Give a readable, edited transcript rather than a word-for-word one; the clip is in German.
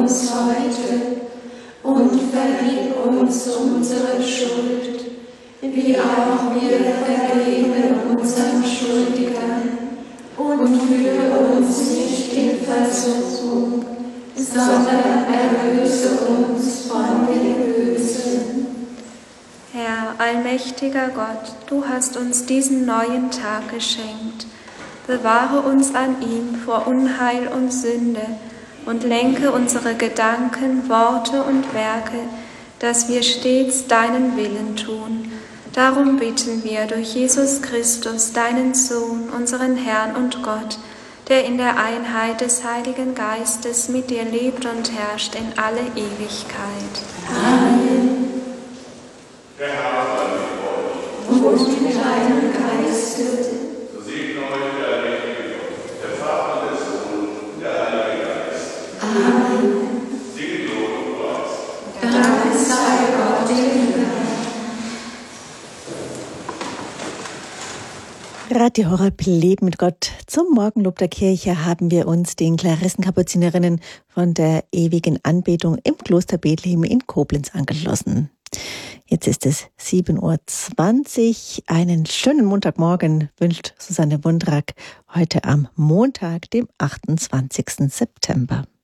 uns heute und vergib uns unsere Schuld, wie auch wir vergeben unseren Schuldigern. Und führe uns nicht in Versuchung, sondern erlöse uns von dem Bösen. Herr, allmächtiger Gott, du hast uns diesen neuen Tag geschenkt. Bewahre uns an ihm vor Unheil und Sünde und lenke unsere Gedanken, Worte und Werke, dass wir stets deinen Willen tun. Darum bitten wir durch Jesus Christus, deinen Sohn, unseren Herrn und Gott, der in der Einheit des Heiligen Geistes mit dir lebt und herrscht in alle Ewigkeit. Amen. Der Herr sei mit euch. Und mit deinem Geiste. So segne euch der allmächtige Gott, der Vater, der Sohn und der Heilige Geist. Amen. Singet Lob und Preis. Dank sei Gott dem Herrn. Radio Horeb Leben mit Gott. Zum Morgenlob der Kirche haben wir uns den Klarissenkapuzinerinnen von der ewigen Anbetung im Kloster Bethlehem in Koblenz angeschlossen. Jetzt ist es 7:20 Uhr. Einen schönen Montagmorgen wünscht Susanne Wundrak heute am Montag, dem 28. September.